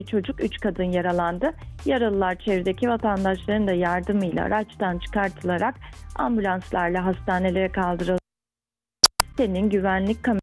çocuk, 3 kadın yaralandı. Yaralılar çevredeki vatandaşların da yardımıyla araçtan çıkartılarak ambulanslarla hastanelere kaldırıldı. Sitenin güvenlik